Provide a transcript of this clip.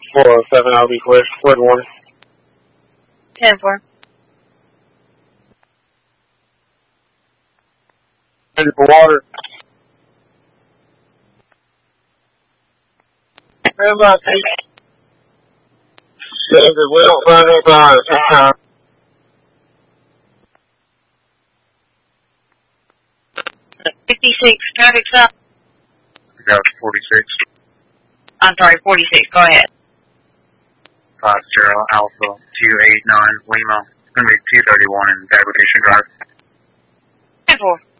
407, I'll be clear. Clear to warning. 10-4. Ready for water. Stand by, Pete. Well, 505. 56, traffic's up. Got 46. I'm sorry, 46, go ahead. 50 Alpha 289 Lima. It's going to be 231 in Degradation Drive. 10-4.